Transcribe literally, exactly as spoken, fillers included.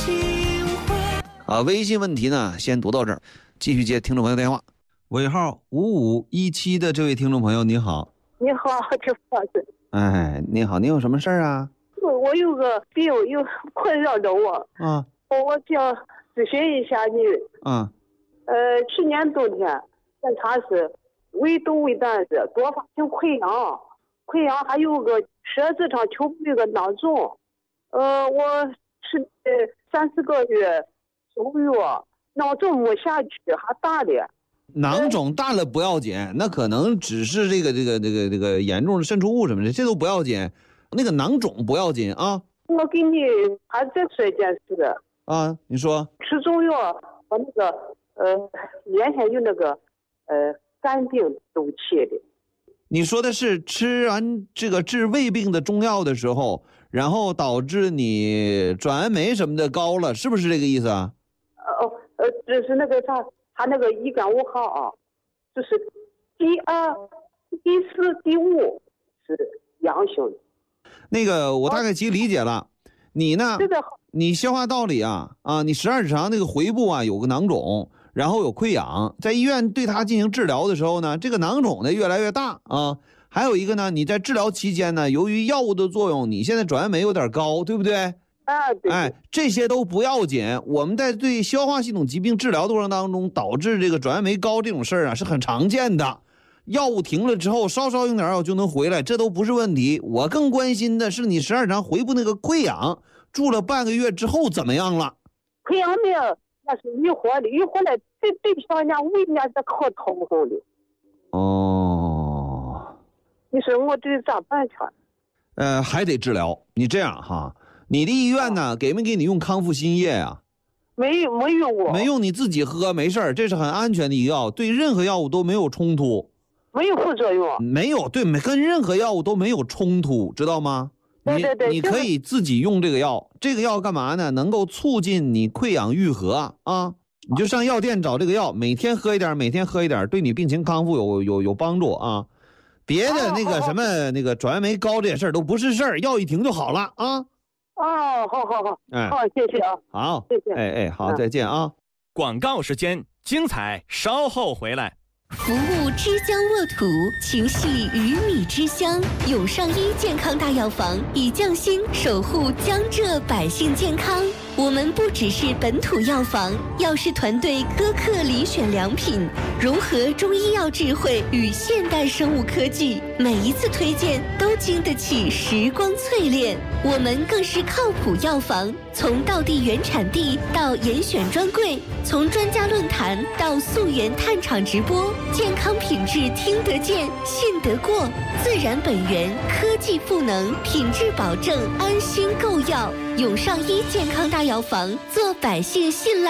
啊，微信问题呢，先读到这儿，继续接听众朋友电话。尾号五五一七的这位听众朋友，你好。 你好，这房子。 哎，你好，你有什么事儿啊？ 我我有个病，有困扰着我。 啊。 我我想咨询一下你。 啊。 呃，去年冬天检查是胃动胃胆是多发性溃疡，溃疡还有个舌子上球部有个囊肿。呃，我吃呃三四个月中药，囊肿没下去，还大了。 囊肿大了不要紧，那可能只是这个这个这个这个严重的渗出物什么的，这都不要紧。那个囊肿不要紧啊。 我给你还再说一件事啊，你说。 吃中药，我那个呃原先有那个呃肝病都起的。 你说的是吃完这个治胃病的中药的时候，然后导致你转氨酶什么的高了，是不是这个意思啊？ 呃呃，这是那个啥，他那个一干五号啊，就是第二、第四、第五是阳性的。 那个我大概其理解了，你呢？你消化道里啊啊，你十二指肠那个回部啊有个囊肿，然后有溃疡，在医院对它进行治疗的时候呢，这个囊肿呢越来越大啊。还有一个呢，你在治疗期间呢，由于药物的作用，你现在转氨酶有点高，对不对？ 啊，对。 哎，这些都不要紧。我们在对消化系统疾病治疗的过程当中，导致这个转氨酶高这种事儿啊，是很常见的。药物停了之后，稍稍用点药就能回来，这都不是问题。我更关心的是你十二指肠回部那个溃疡，住了半个月之后怎么样了？ 溃疡没有，那是愈合的，愈合了，对对上人家胃里面是可痛苦的。 哦。 你说我这咋办去？ 呃，还得治疗。你这样哈，你的医院呢，给没给你用康复新液啊？ 没没用过。 没用，你自己喝没事儿，这是很安全的一个药，对任何药物都没有冲突。 没有副作用。 没有，对，跟任何药物都没有冲突，知道吗？ 对对对。 你你可以自己用这个药，这个药干嘛呢？能够促进你溃疡愈合啊。你就上药店找这个药，每天喝一点，每天喝一点，对你病情康复有有有帮助啊。别的那个什么那个转氨酶高这些事儿都不是事儿，药一停就好了啊。 哦，好好好， 哎， 好，谢谢啊， 好， 谢谢， 哎哎，好，再见啊。 广告时间，精彩稍后回来。 服务之江沃土，情系鱼米之乡。永上医健康大药房以匠心守护江浙百姓健康。我们不只是本土药房，药师团队苛刻遴选良品，融合中医药智慧与现代生物科技，每一次推荐都经得起时光淬炼。我们更是靠谱药房，从道地原产地到严选专柜，从专家论坛到溯源探厂直播，健康品质听得见、信得过，自然本源，科技赋能，品质保证，安心购药。永上医健康大药房，做百姓信赖。